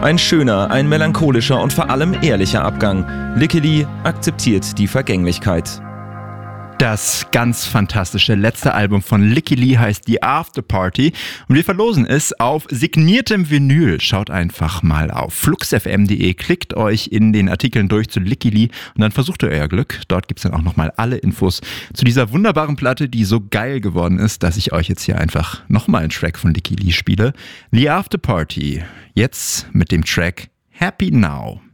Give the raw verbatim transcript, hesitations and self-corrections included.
Ein schöner, ein melancholischer und vor allem ehrlicher Abgang. Licky Lee akzeptiert die Vergänglichkeit. Das ganz fantastische letzte Album von Licky Lee heißt The After Party und wir verlosen es auf signiertem Vinyl. Schaut einfach mal auf flux f m punkt d e, klickt euch in den Artikeln durch zu Licky Lee und dann versucht ihr euer Glück. Dort gibt es dann auch nochmal alle Infos zu dieser wunderbaren Platte, die so geil geworden ist, dass ich euch jetzt hier einfach nochmal einen Track von Licky Lee spiele. The After Party, jetzt mit dem Track Happy Now.